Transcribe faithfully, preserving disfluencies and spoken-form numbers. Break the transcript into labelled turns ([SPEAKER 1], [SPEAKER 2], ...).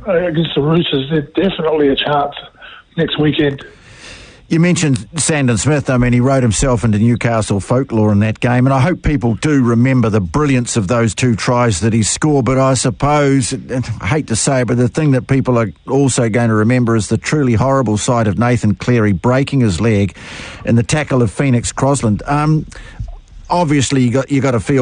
[SPEAKER 1] uh, against the Roosters, there's definitely a chance next weekend.
[SPEAKER 2] You mentioned Sandon Smith. I mean, he wrote himself into Newcastle folklore in that game, and I hope people do remember the brilliance of those two tries that he scored. But I suppose, I hate to say it, but the thing that people are also going to remember is the truly horrible sight of Nathan Cleary breaking his leg in the tackle of Phoenix Crosland. Um, obviously, you got you got to feel